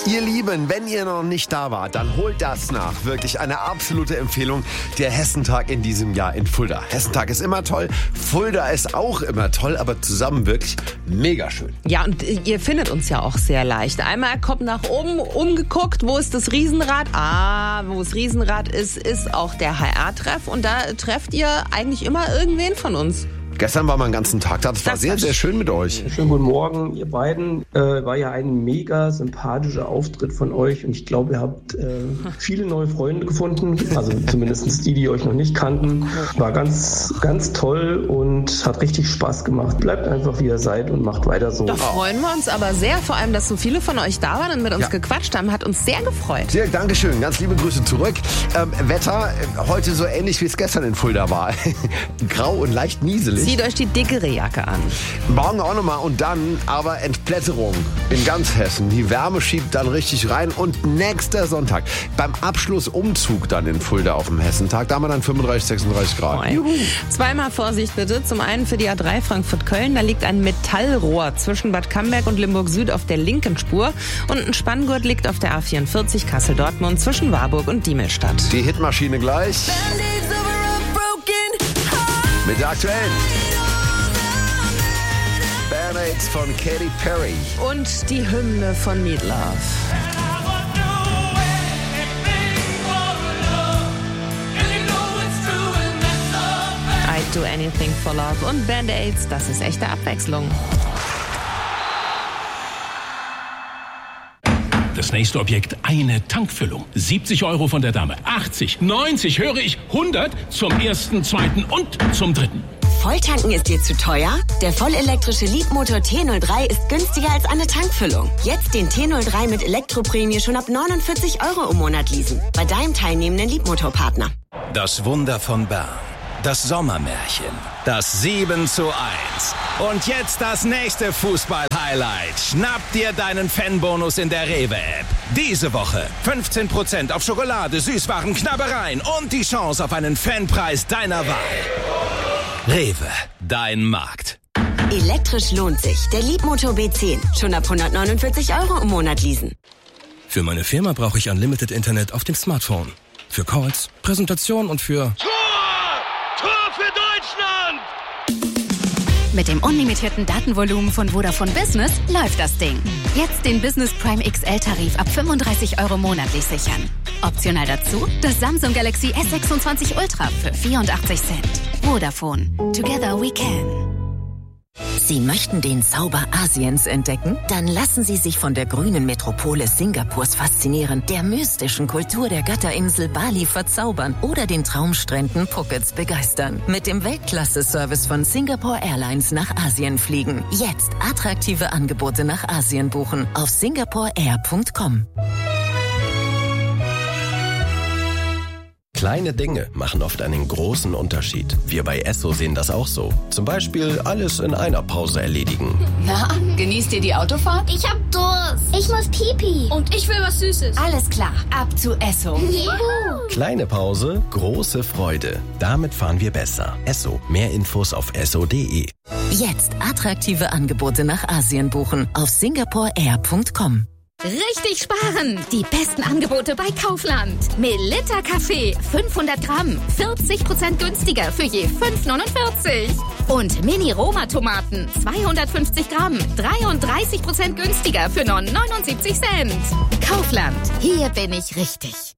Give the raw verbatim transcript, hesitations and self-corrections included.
Ihr Lieben, wenn ihr noch nicht da wart, dann holt das nach. Wirklich eine absolute Empfehlung. Der Hessentag in diesem Jahr in Fulda. Hessentag ist immer toll, Fulda ist auch immer toll, aber zusammen wirklich mega schön. Ja, und ihr findet uns ja auch sehr leicht. Einmal kommt nach oben, umgeguckt, wo ist das Riesenrad? Ah, wo das Riesenrad ist, ist auch der H R-Treff. Und da trefft ihr eigentlich immer irgendwen von uns. Gestern war mal einen ganzen Tag da. Das, das war sehr, sehr schön mit euch. Schönen guten Morgen, ihr beiden. Äh, war ja ein mega sympathischer Auftritt von euch. Und ich glaube, ihr habt äh, viele neue Freunde gefunden. Also zumindest die, die euch noch nicht kannten. War ganz, ganz toll und hat richtig Spaß gemacht. Bleibt einfach, wie ihr seid und macht weiter so. Da freuen wir uns aber sehr. Vor allem, dass so viele von euch da waren und mit uns ja. gequatscht haben. Hat uns sehr gefreut. Sehr, Dankeschön. Ganz liebe Grüße zurück. Ähm, Wetter heute so ähnlich, wie es gestern in Fulda war. Grau und leicht nieselig. Zieht euch die dickere Jacke an. Morgen auch nochmal und dann aber Entblätterung in ganz Hessen. Die Wärme schiebt dann richtig rein und nächster Sonntag beim Abschlussumzug dann in Fulda auf dem Hessentag, da haben wir dann fünfunddreißig, sechsunddreißig Grad. Juhu. Zweimal Vorsicht bitte. Zum einen für die A drei Frankfurt-Köln, da liegt ein Metallrohr zwischen Bad Camberg und Limburg Süd auf der linken Spur und ein Spanngurt liegt auf der A vierundvierzig Kassel-Dortmund zwischen Warburg und Diemelstadt. Die Hitmaschine gleich mit der aktuellen Band-Aids von Katy Perry. Und die Hymne von Meatloaf. I'd do anything for love. Und Band-Aids, das ist echte Abwechslung. Das nächste Objekt, eine Tankfüllung. siebzig Euro von der Dame, achtzig, neunzig, höre ich, hundert zum ersten, zweiten und zum dritten. Volltanken ist dir zu teuer? Der vollelektrische Leapmotor T null drei ist günstiger als eine Tankfüllung. Jetzt den T null drei mit Elektroprämie schon ab neunundvierzig Euro im Monat leasen. Bei deinem teilnehmenden Leapmotor-Partner. Das Wunder von Bern. Das Sommermärchen. Das sieben zu eins. Und jetzt das nächste Fußball-Highlight. Schnapp dir deinen Fanbonus in der Rewe-App. Diese Woche fünfzehn Prozent auf Schokolade, Süßwaren, Knabbereien und die Chance auf einen Fanpreis deiner Wahl. Rewe, dein Markt. Elektrisch lohnt sich. Der Leapmotor B zehn. Schon ab hundertneunundvierzig Euro im Monat leasen. Für meine Firma brauche ich Unlimited Internet auf dem Smartphone. Für Calls, Präsentation und für... Tor für Deutschland! Mit dem unlimitierten Datenvolumen von Vodafone Business läuft das Ding. Jetzt den Business Prime X L-Tarif ab fünfunddreißig Euro monatlich sichern. Optional dazu das Samsung Galaxy S sechsundzwanzig Ultra für vierundachtzig Cent. Vodafone. Together we can. Sie möchten den Zauber Asiens entdecken? Dann lassen Sie sich von der grünen Metropole Singapurs faszinieren, der mystischen Kultur der Götterinsel Bali verzaubern oder den Traumstränden Phukets begeistern. Mit dem Weltklasse-Service von Singapore Airlines nach Asien fliegen. Jetzt attraktive Angebote nach Asien buchen auf singapore air punkt com. Kleine Dinge machen oft einen großen Unterschied. Wir bei Esso sehen das auch so. Zum Beispiel alles in einer Pause erledigen. Na, genießt ihr die Autofahrt? Ich hab Durst. Ich muss Pipi. Und ich will was Süßes. Alles klar, ab zu Esso. Juhu. Kleine Pause, große Freude. Damit fahren wir besser. Esso. Mehr Infos auf esso punkt de. Jetzt attraktive Angebote nach Asien buchen auf singapore air punkt com. Richtig sparen! Die besten Angebote bei Kaufland. Melitta Kaffee, fünfhundert Gramm, vierzig Prozent günstiger für je fünf neunundvierzig. Und Mini-Roma-Tomaten, zweihundertfünfzig Gramm, dreiunddreißig Prozent günstiger für nur neunundsiebzig Cent. Kaufland, hier bin ich richtig.